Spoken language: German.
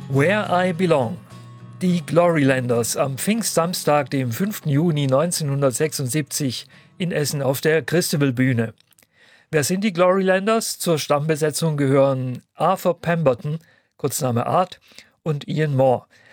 Where I Belong. Die Glorylanders am Pfingstsamstag, dem 5. Juni 1976 in Essen auf der Christabel-Bühne. Wer sind die Glorylanders? Zur Stammbesetzung gehören Arthur Pemberton, Kurzname Art, und Ian Moore.